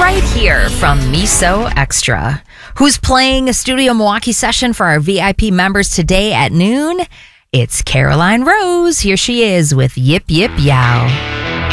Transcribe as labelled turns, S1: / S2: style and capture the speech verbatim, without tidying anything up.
S1: right here from Miso Extra. Who's playing a Studio Milwaukee session for our V I P members today at noon? It's Caroline Rose. Here she is with Yip Yip Yow.